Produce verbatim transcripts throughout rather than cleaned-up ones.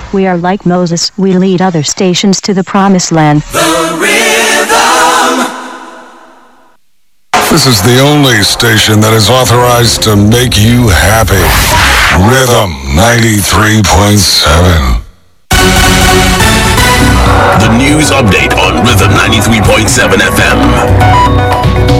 We are like Moses. We lead other stations to the promised land. The Rhythm. This is the only station that is authorized to make you happy. Rhythm ninety-three point seven. The news update on Rhythm ninety-three point seven F M.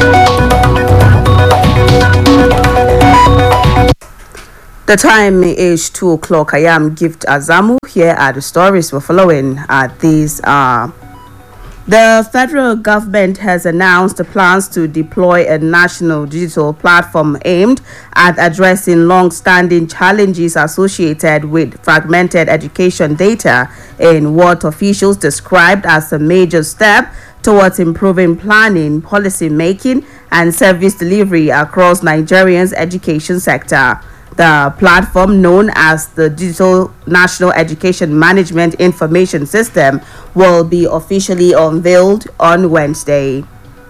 The time is two o'clock. I am Gift Azamu. Here are the stories we're following. Uh, these are... The federal government has announced plans to deploy a national digital platform aimed at addressing long-standing challenges associated with fragmented education data in what officials described as a major step towards improving planning, policy making, and service delivery across Nigeria's education sector. The platform, known as the Digital National Education Management Information System, will be officially unveiled on Wednesday.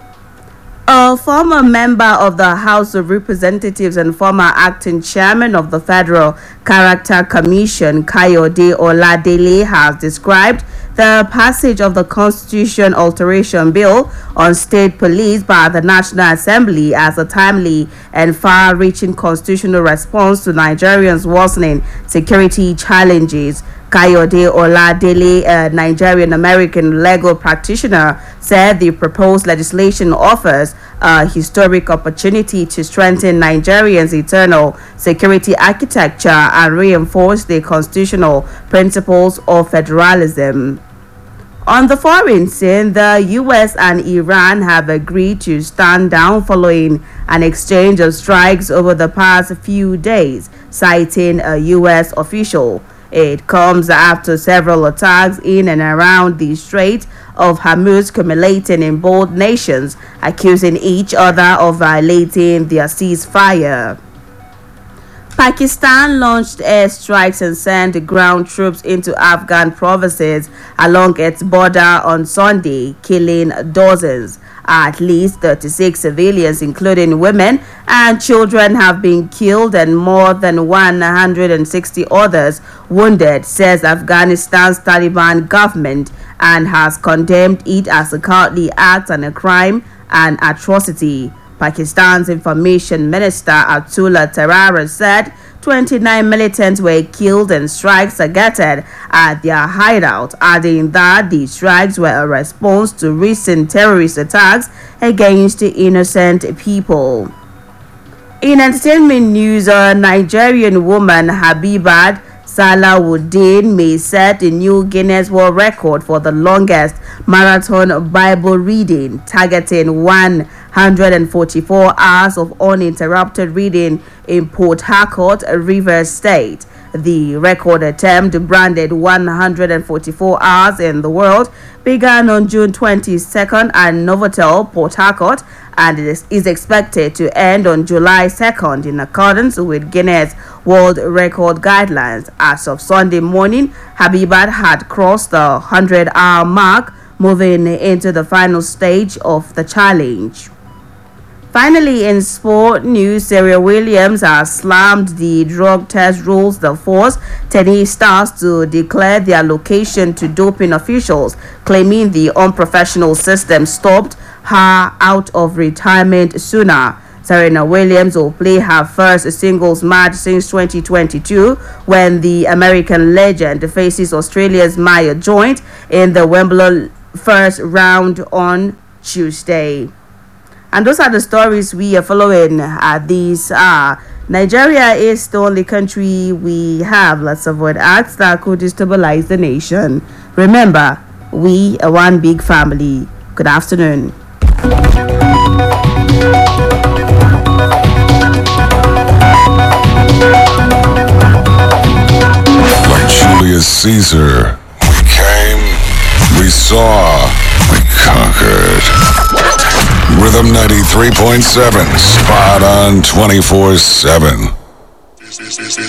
A former member of the House of Representatives and former acting chairman of the Federal Character Commission, Kayode Oladele, has described the passage of the Constitution Alteration Bill on state police by the National Assembly as a timely and far-reaching constitutional response to Nigerians' worsening security challenges. Kayode Oladele, a Nigerian-American legal practitioner, said the proposed legislation offers a historic opportunity to strengthen Nigerians' internal security architecture and reinforce the constitutional principles of federalism. On the foreign scene, the U S and Iran have agreed to stand down following an exchange of strikes over the past few days, citing a U S official. It comes after several attacks in and around the Strait of Hormuz culminating in both nations accusing each other of violating their ceasefire. Pakistan launched airstrikes and sent ground troops into Afghan provinces along its border on Sunday, killing dozens. At least thirty-six civilians, including women and children, have been killed and more than one hundred sixty others wounded, says Afghanistan's Taliban government, and has condemned it as a cowardly act and a crime and atrocity. Pakistan's Information Minister Atullah Tarara said twenty-nine militants were killed and strikes targeted at their hideout, adding that the strikes were a response to recent terrorist attacks against innocent people. In entertainment news, a Nigerian woman, Habibat Salawuddin, may set a new Guinness World Record for the longest marathon Bible reading, targeting one hundred forty-four hours of uninterrupted reading in Port Harcourt, Rivers State. The record attempt, branded one hundred forty-four hours in the world, began on June twenty-second at Novotel, Port Harcourt, and it is, is expected to end on July second in accordance with Guinness World Record guidelines. As of Sunday morning, Habibat had crossed the hundred-hour mark, moving into the final stage of the challenge. Finally, in sport news, Serena Williams has slammed the drug test rules that force tennis stars to declare their location to doping officials, claiming the unprofessional system stopped her out of retirement sooner. Serena Williams will play her first singles match since twenty twenty-two, when the American legend faces Australia's Maya Joint in the Wimbledon first round on Tuesday. And those are the stories we are following. Uh, these are Nigeria is the only country we have. Let's avoid acts that could destabilize the nation. Remember, we are one big family. Good afternoon. Like Julius Caesar, we came, we saw, we conquered. Rhythm ninety-three point seven, spot on twenty-four seven.